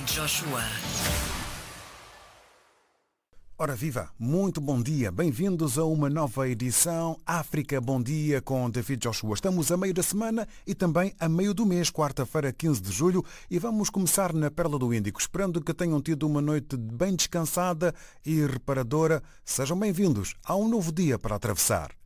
David Joshua. Ora viva, muito bom dia, bem-vindos a uma nova edição África Bom Dia com David Joshua. Estamos a meio da semana e também a meio do mês, quarta-feira, 15 de julho, e vamos começar na Pérola do Índico, esperando que tenham tido uma noite bem descansada e reparadora. Sejam bem-vindos a um novo dia para atravessar.